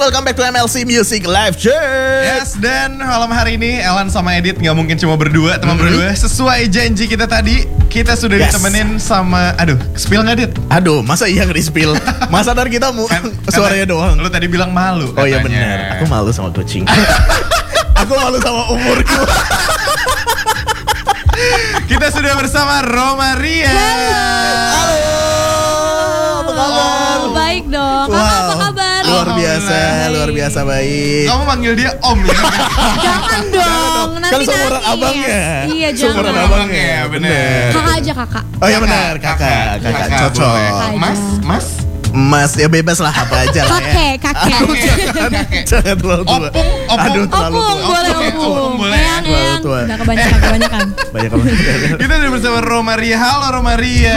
welcome back to MLC Music Live Check. Yes, dan malam hari ini Elan sama Edit gak mungkin cuma berdua, teman berdua. Sesuai janji kita tadi, kita sudah ditemenin sama, spill gak Dit? Aduh, masa iya nggak di-spill? Masa dari kita suaranya doang. Lu tadi bilang malu katanya. Oh iya benar, aku malu sama kucing. Aku malu sama umurku. Kita sudah bersama Romaria. Halo, apa kabar? Baik dong, Kakak apa kabar? Luar biasa baik. Kamu manggil dia Om ya? Jangan dong, nanti Kan seumuran abangnya. Iya Seumuran jangan. abangnya, bener. Kakak aja kakak. Oh iya benar, kakak cocok. boleh. Mas ya bebas lah apa aja lah ya. Kakek. Jangan terlalu tua. Opung. Aduh terlalu Opung tua. boleh Opung opung. boleh. Eyang. Tua. Udah kebanyakan. Banyak banget. Kita sudah bersama Romaria. Halo Romaria.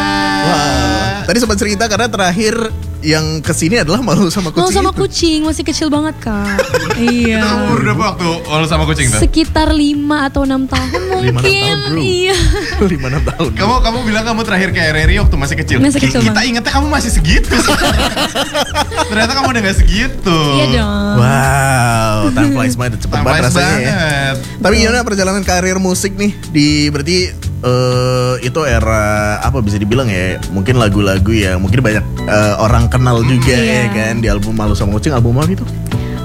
Wow. Tadi sempat cerita karena terakhir yang kesini adalah malu sama kucing. Mau sama itu. kucing, masih kecil banget kak. Iya. Kita umur berapa waktu malu sama kucing tuh? Sekitar 5 atau 6 tahun 5-6 mungkin. tahun, bro. Iya. 5-6 tahun. Kamu bilang kamu terakhir ke RRI waktu masih kecil. Masih kecil Kita banget. ingetnya kamu masih segitu. Ternyata kamu udah gak segitu. Iya dong. Wow, time flies banget, cepet Time banget flies rasanya ya. banget. Tapi gimana perjalanan karir musik nih di berarti itu era apa bisa dibilang ya? Mungkin lagu-lagu yang mungkin banyak orang kenal juga ya kan di album Malu Sama Kucing. Album apa itu?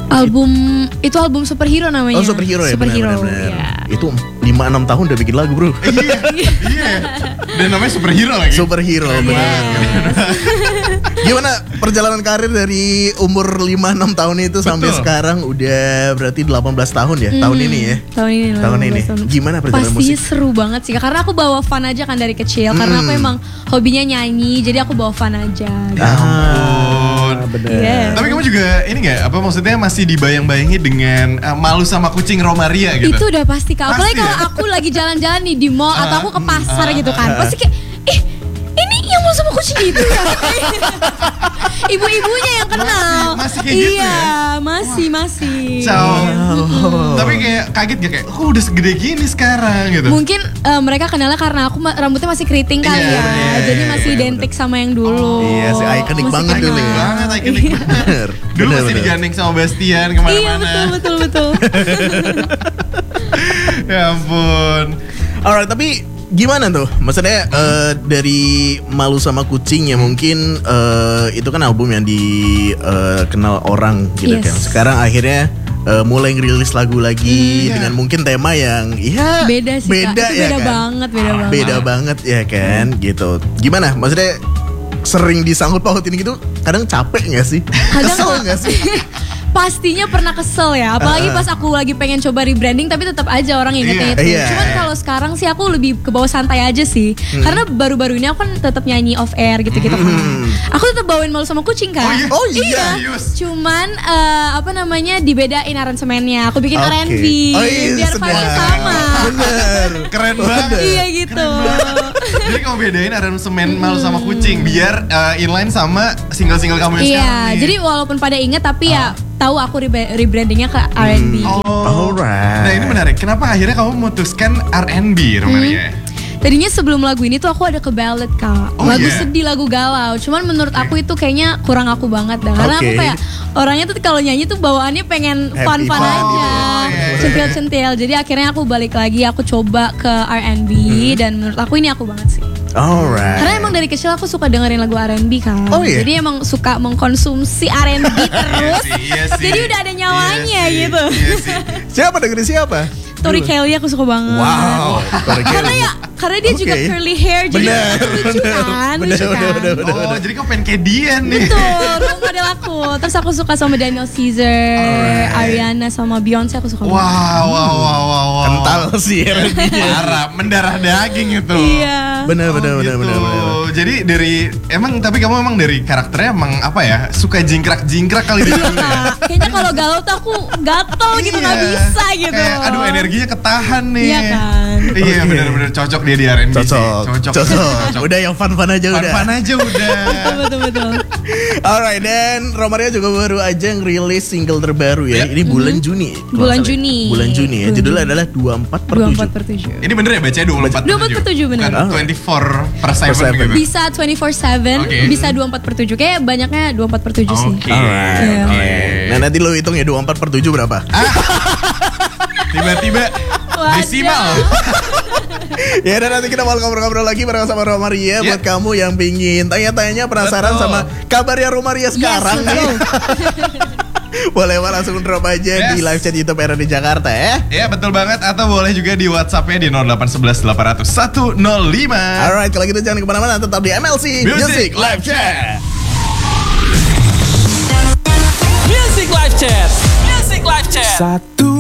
Album superhero namanya. Oh superhero ya. Superhero. Benar. Iya. Itu 5-6 tahun udah bikin lagu bro. Iya. Dan namanya superhero lagi. Superhero benar. Gimana perjalanan karir dari umur 5-6 tahun itu sampai sekarang udah berarti 18 tahun ya tahun ini ya. Tahun ini. Gimana perjalanan Pastinya musik? seru banget sih karena aku bawa fun aja kan dari kecil. Karena aku emang hobinya nyanyi, jadi aku bawa fun aja. Bener. Iya. Tapi kamu juga ini gak? Apa maksudnya masih dibayang-bayangi dengan Malu Sama Kucing Romaria gitu? Itu udah pasti kak. Apalagi Pasti kalau ya? aku lagi jalan-jalan nih di mall atau aku ke pasar gitu kan, pasti kayak ini yang mau sama kucing itu ya. Ibu-ibunya yang kenal. Masih kayak gitu iya, ya? masih. Tapi kayak kaget gak? Kayak, udah segede gini sekarang gitu. Mungkin mereka kenalnya karena aku rambutnya masih keriting kali Iya, ya. iya, Jadi iya, masih iya, identik sama yang dulu. Iya sih, ikonik Masih banget dulu ya. kenal. Banget, ikonik banget. Bener. Dulu Bener, masih bener. digandeng sama Bastian Iya kemana-mana. betul. Ya ampun. Alright, tapi gimana tuh? Maksudnya dari Malu Sama Kucing ya mungkin itu kan album yang dikenal orang gitu Yes. kan. Sekarang akhirnya mulai ngerilis lagu lagi dengan mungkin tema yang ya Beda sih beda kak. Itu ya beda kan? banget. Beda banget ya kan gitu. Gimana? Maksudnya sering disangkut pautin gitu kadang capek gak sih? Kesel gak sih? Pastinya pernah kesel ya. Apalagi pas aku lagi pengen coba rebranding tapi tetap aja orang ingetnya itu. Iya. Cuman kalau sekarang sih aku lebih ke bawah santai aja sih. Karena baru-baru ini aku kan tetap nyanyi off air gitu-gitu kan. Aku tetap bawain Malu Sama Kucing kan. Oh iya. Serius? Cuman dibedain aransemennya. Aku bikin R&B Oh iya, biar sedap. vibe sama. Bener. Keren banget. Iya gitu. Jadi kamu bedain aransemen Malu Sama Kucing biar inline sama single-single kamu yang Iya, sekarang nih. jadi walaupun pada inget tapi ya tahu aku rebrandingnya ke R&B. Alright. Nah ini menarik. Kenapa akhirnya kamu memutuskan R&B, Romaria? Tadinya sebelum lagu ini tuh aku ada ke ballad kak. Oh, Lagu iya? sedih, lagu galau. Cuman menurut aku itu kayaknya kurang aku banget dah. Karena aku Oke. kayak orangnya tuh kalau nyanyi tuh bawaannya pengen Happy fun-fun fun aja. gitu. iya. Centil-centil. Jadi akhirnya aku balik lagi, aku coba ke R&B. Dan menurut aku ini aku banget sih. Alright. Karena emang dari kecil aku suka dengerin lagu R&B kan. Oh, iya? Jadi emang suka mengkonsumsi R&B terus. Iya sih. Jadi udah ada nyawanya Iya sih, gitu. Iya sih. Siapa dengerin siapa? Tori Kelly aku suka banget. Wow. Karena dia juga Oke. curly hair jadi Bener, lucu kan. bener. Oh, jadi kamu pengen kayak dia nih. Betul, role model aku. Terus aku suka sama Daniel Caesar, Ariana sama Beyonce aku suka banget. Wow. Kental sih R&B-nya. Parah, mendarah daging itu. Iya. Bener. Gitu. Jadi tapi kamu emang dari karakternya emang apa ya? Suka jingkrak-jingkrak kali dia dulu ya. Kayaknya kalau galau tuh aku gatel gitu, nggak bisa gitu. Kayak aduh energinya ketahan nih. Iya kan. Iya Oke. benar-benar cocok dia di R&B sih. Cocok. Udah yang fun aja udah. Fun aja udah. Betul. Alright, dan Romaria juga baru aja ngerilis single terbaru ya. Ini bulan Juni. kalau Bulan nggak salah. Juni. Bulan Juni ya. Judulnya adalah 24/7. 24/7. Ini bener ya bacanya 24/7 bener. Bukan 24/7 gitu. Bisa 24/7, Oke. bisa 24/7. Kayak banyaknya 24/7 sih. Oke. Alright. Iya. Oke. Nah nanti lo hitung ya 24/7 berapa? Tiba-tiba desimal. Ya dan nanti kita bakal ngobrol-ngobrol lagi bareng sama Romaria. Buat kamu yang pingin tanya-tanya penasaran sama kabarnya Romaria sekarang nih. Boleh langsung drop aja di live chat YouTube RRD Jakarta ya. Ya betul banget. Atau boleh juga di WhatsApp-nya di 0811 800 105. Alright, kalau gitu jangan kemana-mana, tetap di MLC Music Live Chat. Music Live Chat. Music Live Chat.